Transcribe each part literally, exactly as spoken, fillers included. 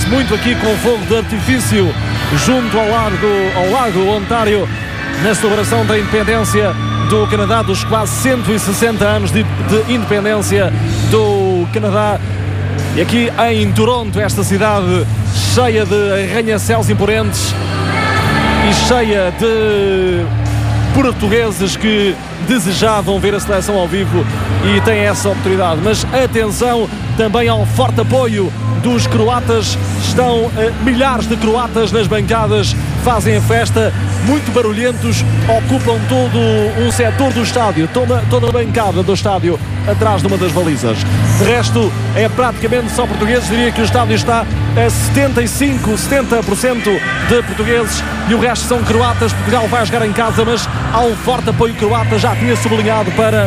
muito aqui com fogo de artifício junto ao lago, ao lago Ontário, na celebração da independência do Canadá, dos quase cento e sessenta anos de, de independência do Canadá. E aqui em Toronto, esta cidade cheia de arranha-céus imponentes e cheia de portugueses que desejavam ver a seleção ao vivo e têm essa oportunidade. Mas atenção também ao forte apoio dos croatas. Estão uh, milhares de croatas nas bancadas, fazem a festa, muito barulhentos, ocupam todo um setor do estádio, toda, toda a bancada do estádio atrás de uma das balizas. De resto, é praticamente só portugueses. Diria que o estádio está a setenta e cinco, setenta por cento de portugueses e o resto são croatas. Portugal vai jogar em casa, mas há um forte apoio croata. Já tinha sublinhado para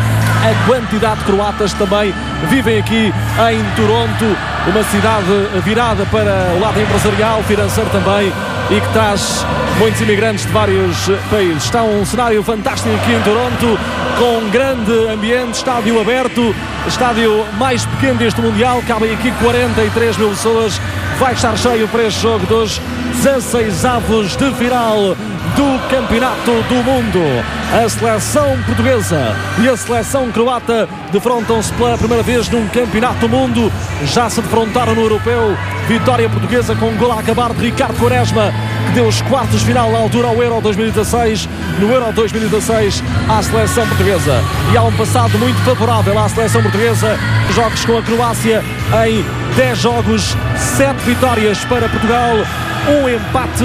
a quantidade de croatas também vivem aqui em Toronto, uma cidade virada para o lado empresarial, financeiro também, e que traz muitos imigrantes de vários países. Está um cenário fantástico aqui em Toronto, com um grande ambiente, estádio aberto, estádio mais pequeno deste Mundial, cabem aqui quarenta e três mil pessoas. Vai estar cheio para este jogo dos dezasseis avos de final do Campeonato do Mundo. A seleção portuguesa e a seleção croata defrontam-se pela primeira vez num Campeonato do Mundo. Já se defrontaram no Europeu. Vitória portuguesa com um gol a acabar de Ricardo Quaresma, que deu os quartos de final na altura ao Euro dois mil e dezasseis. No Euro dois mil e dezasseis à seleção portuguesa. E há um passado muito favorável à seleção portuguesa. Jogos com a Croácia em dez jogos, sete vitórias para Portugal, um empate,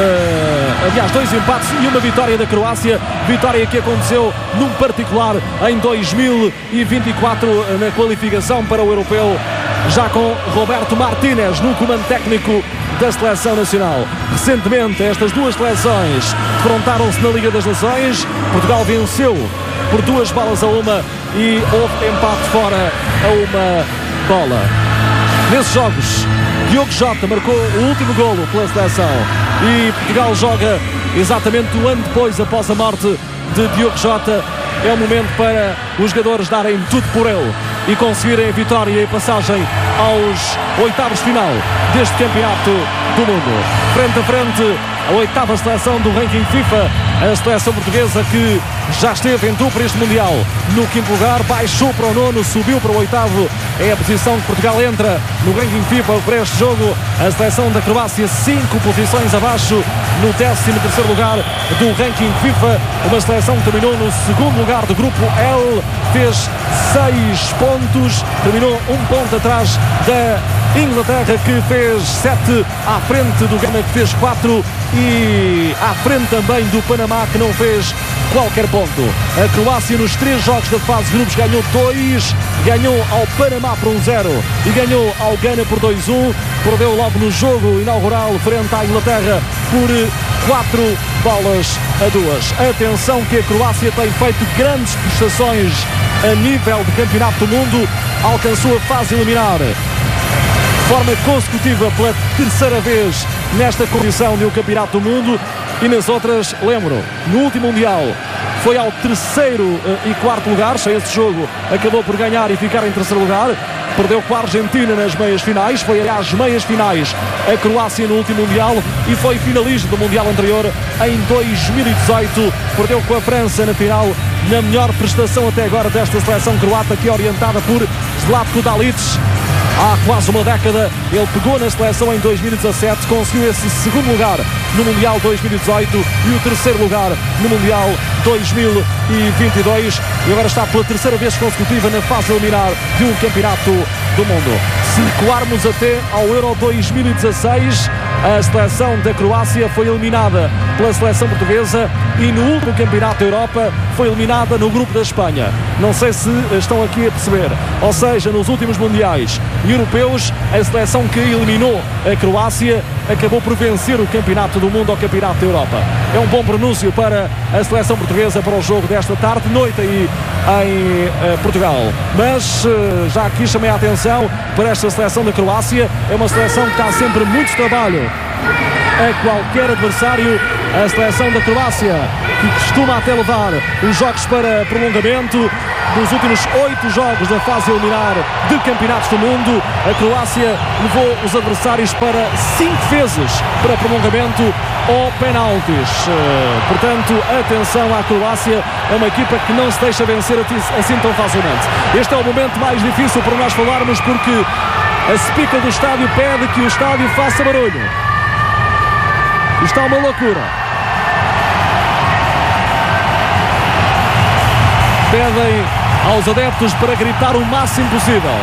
uh, aliás dois empates e uma vitória da Croácia, vitória que aconteceu num particular em dois mil e vinte e quatro na qualificação para o Europeu, já com Roberto Martínez no comando técnico da seleção nacional. Recentemente estas duas seleções defrontaram-se na Liga das Nações. Portugal venceu por duas balas a uma e houve empate fora a uma bola. Nesses jogos, Diogo Jota marcou o último golo pela seleção e Portugal joga exatamente um ano depois, após a morte de Diogo Jota. É o momento para os jogadores darem tudo por ele e conseguirem a vitória e a passagem aos oitavos de final deste Campeonato do Mundo. Frente a frente, a oitava seleção do ranking FIFA, a seleção portuguesa que já esteve, entrou para este Mundial no quinto lugar, baixou para o nono, subiu para o oitavo. É a posição que Portugal entra no ranking FIFA para este jogo. A seleção da Croácia cinco posições abaixo, no décimo terceiro lugar do ranking FIFA. Uma seleção que terminou no segundo lugar do grupo L, fez seis pontos, terminou um ponto atrás da Inglaterra, que fez sete, à frente do Ghana, que fez quatro, e à frente também do Panamá, que não fez qualquer ponto. A Croácia nos três jogos da fase de grupos ganhou dois, ganhou ao Panamá por um zero e ganhou ao Ghana por dois um. Perdeu logo no jogo inaugural frente à Inglaterra por quatro bolas a duas. Atenção que a Croácia tem feito grandes prestações a nível de Campeonato do Mundo, alcançou a fase eliminar de forma consecutiva pela terceira vez nesta competição de um Campeonato do Mundo, e nas outras, lembro, no último Mundial foi ao terceiro uh, e quarto lugar. Sem esse jogo acabou por ganhar e ficar em terceiro lugar. Perdeu com a Argentina nas meias finais, foi às meias finais a Croácia no último Mundial e foi finalista do Mundial anterior em dois mil e dezoito. Perdeu com a França na final, na melhor prestação até agora desta seleção croata, que é orientada por Zlatko Dalic. Há quase uma década ele pegou na seleção em dois mil e dezassete, conseguiu esse segundo lugar no Mundial dois mil e dezoito e o terceiro lugar no Mundial dois mil e vinte e dois, e agora está pela terceira vez consecutiva na fase eliminar de um Campeonato do Mundo. Se recuarmos até ao Euro dois mil e dezasseis, a seleção da Croácia foi eliminada pela seleção portuguesa e no último Campeonato da Europa foi eliminada no grupo da Espanha. Não sei se estão aqui a perceber. Ou seja, nos últimos mundiais europeus, a seleção que eliminou a Croácia acabou por vencer o Campeonato do Mundo ao Campeonato da Europa. É um bom pronúncio para a seleção portuguesa para o jogo desta tarde, noite aí em uh, Portugal. Mas uh, já aqui chamei a atenção para esta seleção da Croácia. É uma seleção que está sempre muito trabalho a qualquer adversário. A seleção da Croácia, que costuma até levar os jogos para prolongamento. Nos últimos oito jogos da fase eliminar de campeonatos do mundo, a Croácia levou os adversários para cinco vezes para prolongamento ou penaltis. Portanto, atenção à Croácia, é uma equipa que não se deixa vencer assim tão facilmente. Este é o momento mais difícil para nós falarmos, porque a speaker do estádio pede que o estádio faça barulho. Está uma loucura. Pedem aos adeptos para gritar o máximo possível.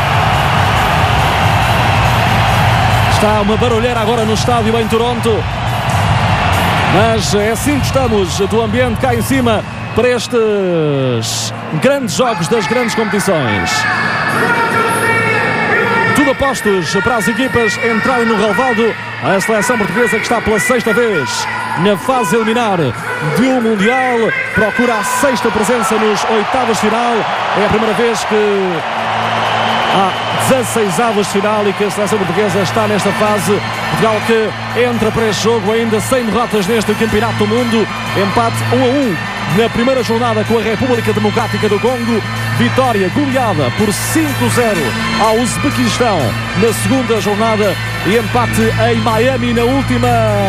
Está uma barulheira agora no estádio em Toronto. Mas é assim que estamos do ambiente cá em cima para estes grandes jogos das grandes competições. Tudo apostos para as equipas entrarem no relvado. A seleção portuguesa, que está pela sexta vez na fase eliminar de um Mundial, procura a sexta presença nos oitavos de final. É a primeira vez que há dezasseis avos de final e que a seleção portuguesa está nesta fase. Portugal que entra para este jogo ainda sem derrotas neste Campeonato do Mundo. Empate um a um na primeira jornada com a República Democrática do Congo. Vitória goleada por cinco a zero ao Uzbequistão na segunda jornada. E empate em Miami na última...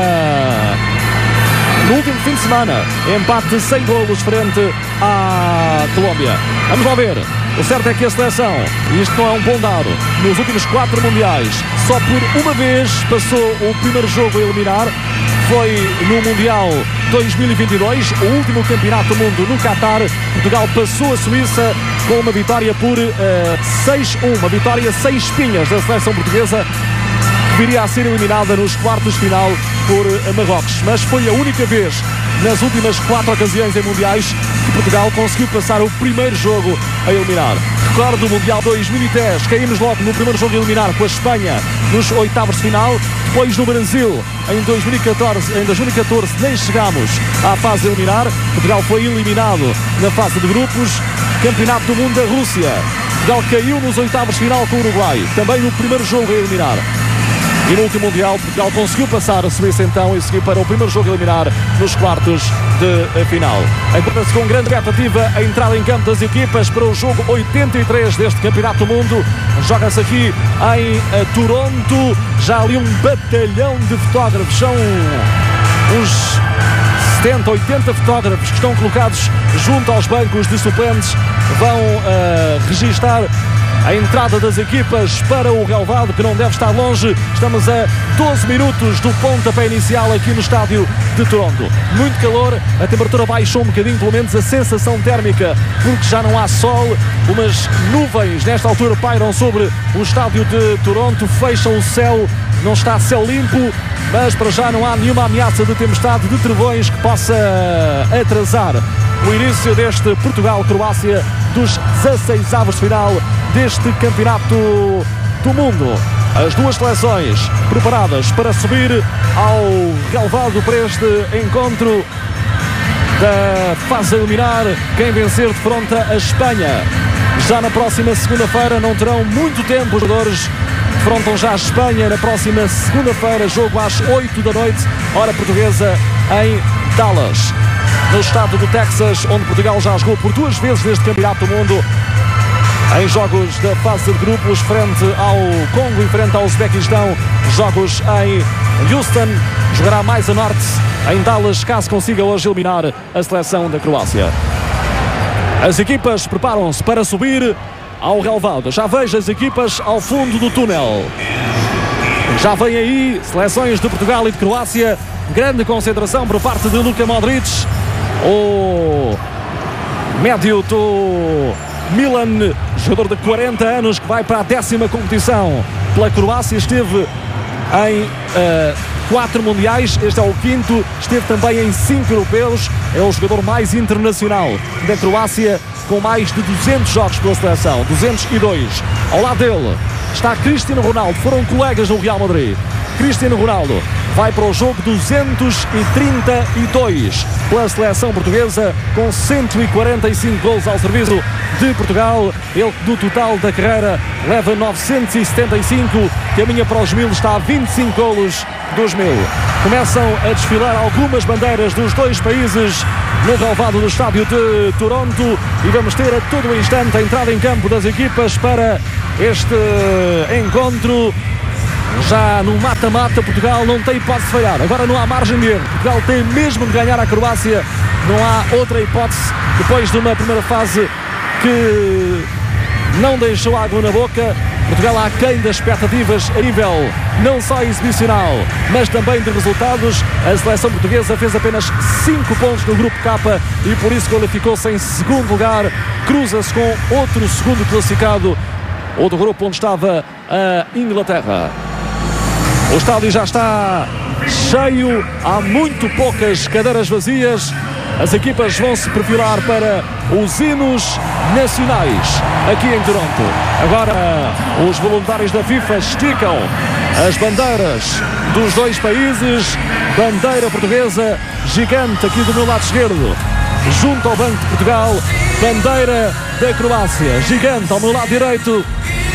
no último fim de semana. Empate sem golos frente à Colômbia. Vamos lá ver. O certo é que a seleção, e isto não é um bom dado, nos últimos quatro mundiais, só por uma vez passou o primeiro jogo a eliminar. Foi no Mundial dois mil e vinte e dois, o último campeonato do mundo no Qatar. Portugal passou a Suíça com uma vitória por uh, seis a um, uma vitória sem espinhas da seleção portuguesa, que viria a ser eliminada nos quartos de final por uh, Marrocos. Mas foi a única vez nas últimas quatro ocasiões em mundiais que Portugal conseguiu passar o primeiro jogo a eliminar. Recordo o Mundial dois mil e dez, caímos logo no primeiro jogo a eliminar com a Espanha nos oitavos de final. Depois no Brasil, em dois mil e catorze, em dois mil e catorze nem chegámos à fase de eliminar. Portugal foi eliminado na fase de grupos. Campeonato do Mundo da Rússia, Portugal caiu nos oitavos de final com o Uruguai, também no primeiro jogo a eliminar. E no último Mundial, Portugal conseguiu passar a Suíça então e seguiu para o primeiro jogo a eliminar nos quartos de final. Aguarda-se com grande expectativa a entrada em campo das equipas para o jogo oitenta e três deste Campeonato do Mundo. Joga-se aqui em uh, Toronto. Já ali um batalhão de fotógrafos. São uns setenta, oitenta fotógrafos que estão colocados junto aos bancos de suplentes. Vão uh, registar a entrada das equipas para o relvado, que não deve estar longe. Estamos a doze minutos do pontapé inicial aqui no estádio de Toronto. Muito calor, a temperatura baixou um bocadinho, pelo menos a sensação térmica, porque já não há sol. Umas nuvens nesta altura pairam sobre o estádio de Toronto, fecham o céu, não está céu limpo, mas para já não há nenhuma ameaça de tempestade, de trovões que possa atrasar o início deste Portugal-Croácia, dos dezasseis avos de final deste Campeonato do Mundo. As duas seleções preparadas para subir ao relvado para este encontro da fase a eliminar. Quem vencer defronta a Espanha. Já na próxima segunda-feira, não terão muito tempo os jogadores. Defrontam já a Espanha na próxima segunda-feira, jogo às oito da noite, hora portuguesa, em Dallas, no estado do Texas, onde Portugal já jogou por duas vezes neste Campeonato do Mundo, em jogos da fase de grupos, frente ao Congo e frente ao Uzbequistão. Jogos em Houston, jogará mais a norte, em Dallas, caso consiga hoje eliminar a seleção da Croácia. As equipas preparam-se para subir ao relvado. Já vejo as equipas ao fundo do túnel. Já vem aí seleções de Portugal e de Croácia. Grande concentração por parte de Luka Modric, o médio do Milan, jogador de quarenta anos que vai para a décima competição pela Croácia. Esteve em uh, quatro mundiais, este é o quinto. Esteve também em cinco europeus. É o jogador mais internacional da Croácia, com mais de duzentos jogos pela seleção, duzentos e dois. Ao lado dele está Cristiano Ronaldo, foram colegas no Real Madrid. Cristiano Ronaldo vai para o jogo duzentos e trinta e dois pela seleção portuguesa, com cento e quarenta e cinco gols ao serviço de Portugal. Ele, do total da carreira, leva novecentos e setenta e cinco, caminha para os mil, está a vinte e cinco golos dos mil. Começam a desfilar algumas bandeiras dos dois países no relvado do estádio de Toronto e vamos ter a todo o instante a entrada em campo das equipas para este encontro. Já no mata-mata, Portugal não tem hipótese de falhar. Agora não há margem de erro. Portugal tem mesmo de ganhar a Croácia. Não há outra hipótese depois de uma primeira fase que não deixou água na boca. Portugal aquém das expectativas a nível não só exibicional, mas também de resultados. A seleção portuguesa fez apenas cinco pontos no grupo K e por isso qualificou-se em segundo lugar. Cruza-se com outro segundo classificado, ou do grupo onde estava a Inglaterra. O estádio já está cheio, há muito poucas cadeiras vazias. As equipas vão se perfilar para os hinos nacionais aqui em Toronto. Agora os voluntários da FIFA esticam as bandeiras dos dois países. Bandeira portuguesa gigante aqui do meu lado esquerdo, junto ao Banco de Portugal. Bandeira da Croácia gigante ao meu lado direito,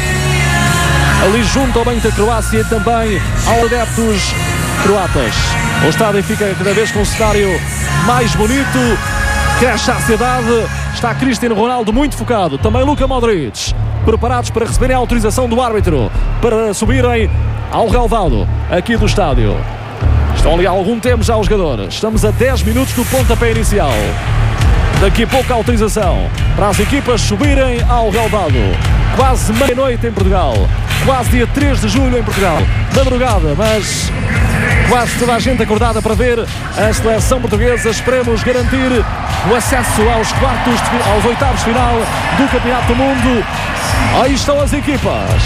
ali junto ao Banco da Croácia, e também aos adeptos croatas. O estádio fica cada vez com um cenário mais bonito, cresce a ansiedade. Está Cristiano Ronaldo muito focado, também Luka Modric, preparados para receberem a autorização do árbitro para subirem ao relvado aqui do estádio. Estão ali há algum tempo já os jogadores. Estamos a dez minutos do pontapé inicial. Daqui a pouco a autorização para as equipas subirem ao relvado. Quase meia-noite em Portugal, quase dia três de julho em Portugal. Madrugada, mas quase toda a gente acordada para ver a seleção portuguesa. Esperemos garantir o acesso aos quartos, de, aos oitavos de final do Campeonato do Mundo. Aí estão as equipas.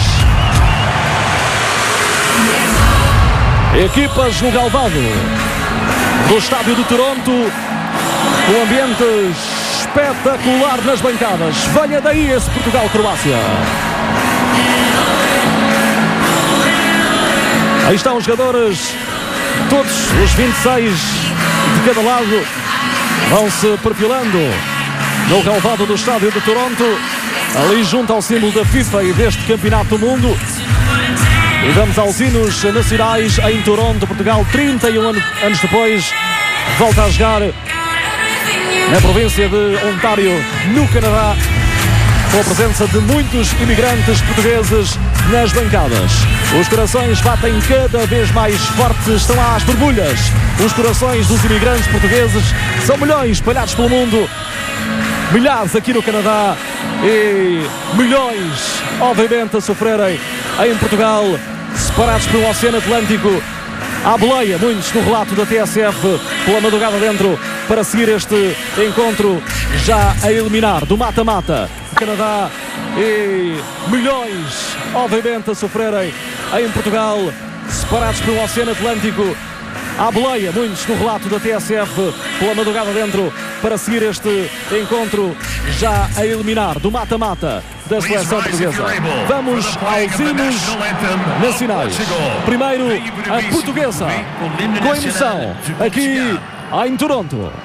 Equipas no galvado do estádio de Toronto, um ambiente espetacular nas bancadas. Venha daí esse Portugal-Croácia. Aí estão os jogadores, todos os vinte e seis de cada lado, vão-se perfilando no relvado do estádio de Toronto, ali junto ao símbolo da FIFA e deste Campeonato do Mundo. E vamos aos hinos nacionais em Toronto. Portugal, trinta e um anos depois, volta a jogar na província de Ontário, no Canadá, com a presença de muitos imigrantes portugueses nas bancadas. Os corações batem cada vez mais fortes, estão às borbulhas. Os corações dos imigrantes portugueses são milhões espalhados pelo mundo, milhares aqui no Canadá e milhões, obviamente, a sofrerem em Portugal, separados pelo Oceano Atlântico. À boleia, muitos no relato da T S F, pela madrugada dentro, para seguir este encontro já a eliminar do mata-mata. Canadá e milhões, obviamente, a sofrerem em Portugal, separados pelo Oceano Atlântico. À boleia, muitos no relato da T S F, pela madrugada dentro, para seguir este encontro já a eliminar do mata-mata da seleção portuguesa. Vamos aos hinos nacionais. Primeiro, a portuguesa, com emoção, aqui em Toronto.